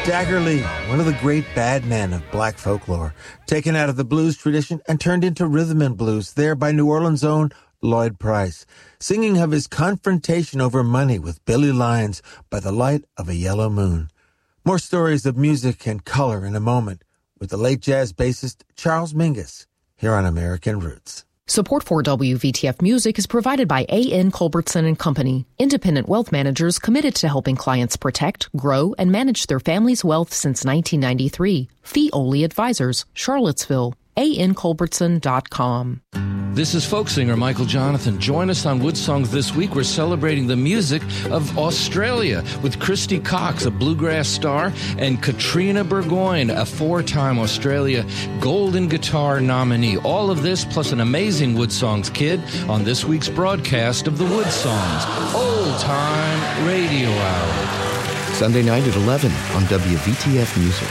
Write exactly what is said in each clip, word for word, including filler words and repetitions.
Stagger Lee, one of the great bad men of black folklore, taken out of the blues tradition and turned into rhythm and blues, there by New Orleans' own Lloyd Price, singing of his confrontation over money with Billy Lyons by the light of a yellow moon. More stories of music and color in a moment with the late jazz bassist Charles Mingus here on American Roots. Support for W V T F Music is provided by A N Culbertson and Company, independent wealth managers committed to helping clients protect, grow, and manage their family's wealth since nineteen ninety-three. Fee-only advisors, Charlottesville, A N Culbertson dot com. This is folk singer Michael Jonathan. Join us on Wood Songs this week. We're celebrating the music of Australia with Christy Cox, a bluegrass star, and Katrina Burgoyne, a four-time Australia Golden Guitar nominee. All of this plus an amazing Wood Songs kid on this week's broadcast of the Wood Songs Old Time Radio Hour. Sunday night at eleven on W V T F Music.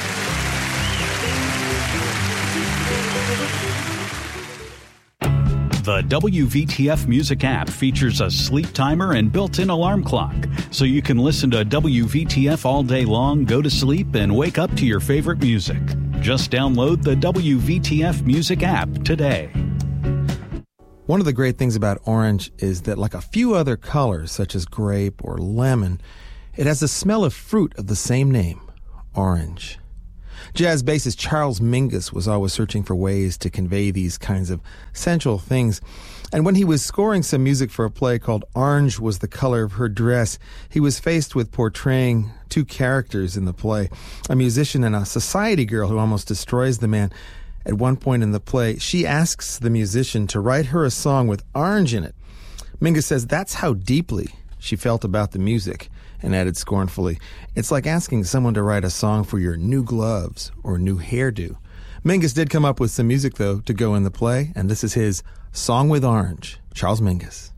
The W V T F Music app features a sleep timer and built-in alarm clock, so you can listen to W V T F all day long, go to sleep, and wake up to your favorite music. Just download the W V T F Music app today. One of the great things about orange is that, like a few other colors, such as grape or lemon, it has the smell of fruit of the same name, orange. Jazz bassist Charles Mingus was always searching for ways to convey these kinds of sensual things. And when he was scoring some music for a play called Orange Was the Color of Her Dress, he was faced with portraying two characters in the play, a musician and a society girl who almost destroys the man. At one point in the play, she asks the musician to write her a song with orange in it. Mingus says that's how deeply she felt about the music, and added scornfully, "It's like asking someone to write a song for your new gloves or new hairdo." Mingus did come up with some music, though, to go in the play, and this is his Song with Orange. Charles Mingus.